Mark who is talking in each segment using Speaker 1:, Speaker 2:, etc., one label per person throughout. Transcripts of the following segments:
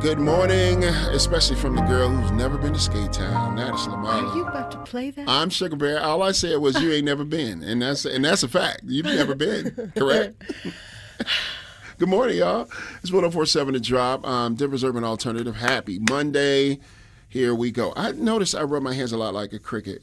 Speaker 1: Good morning, especially from the girl who's never been to Skate Town. That is Lamali.
Speaker 2: Are you about to play that?
Speaker 1: I'm Sugar Bear. All I said was you ain't never been, and that's a fact. You've never been, correct? Good morning, y'all. It's 104.7 The Drop. Denver's Urban Alternative. Happy Monday. Here we go. I noticed I rub my hands a lot like a cricket.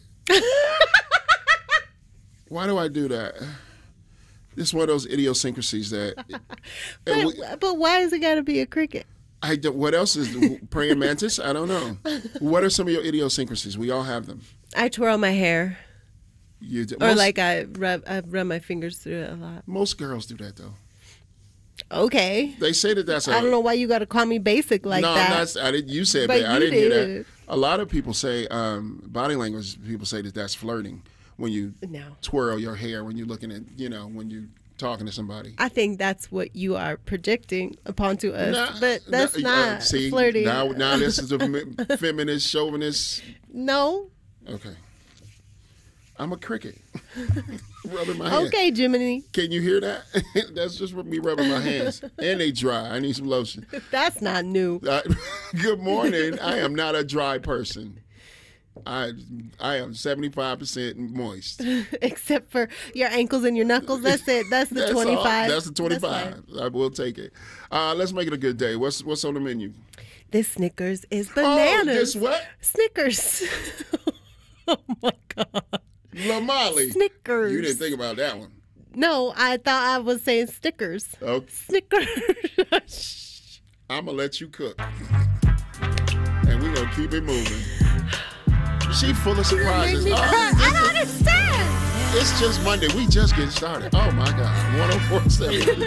Speaker 1: Why do I do that? It's one of those idiosyncrasies that.
Speaker 2: But why is it got to be a cricket?
Speaker 1: What else is praying mantis? I don't know. What are some of your idiosyncrasies? We all have them.
Speaker 2: I twirl my hair.
Speaker 1: You do.
Speaker 2: Or like I rub my fingers through it a lot.
Speaker 1: Most girls do that though.
Speaker 2: Okay.
Speaker 1: They say that's.
Speaker 2: I don't know why you got to call me basic like that.
Speaker 1: No, I'm not. You said
Speaker 2: but
Speaker 1: that. I didn't hear that.
Speaker 2: did.
Speaker 1: A lot of people say body language. People say that's flirting when you twirl your hair when you're looking at when you talking to somebody.
Speaker 2: I think that's what you are projecting upon to us, but that's not flirting.
Speaker 1: Now this is a feminist, chauvinist.
Speaker 2: No.
Speaker 1: Okay. I'm a cricket. Rubbing my hands.
Speaker 2: Okay, Jiminy.
Speaker 1: Can you hear that? That's just me rubbing my hands. And they dry. I need some lotion.
Speaker 2: That's not new.
Speaker 1: Good morning. I am not a dry person. I am 75% moist.
Speaker 2: Except for your ankles and your knuckles. That's it. That's the 25.
Speaker 1: That's the 25. I will take it. Let's make it a good day. What's on the menu?
Speaker 2: This Snickers is bananas.
Speaker 1: Oh, this what?
Speaker 2: Snickers. Oh my God.
Speaker 1: Lamali.
Speaker 2: Snickers.
Speaker 1: You didn't think about that one.
Speaker 2: No, I thought I was saying stickers.
Speaker 1: Okay.
Speaker 2: Snickers.
Speaker 1: I'm going to let you cook. And we're going to keep it moving. She full of surprises.
Speaker 2: I don't understand.
Speaker 1: It's just Monday. We just getting started. Oh, my God. 104.7.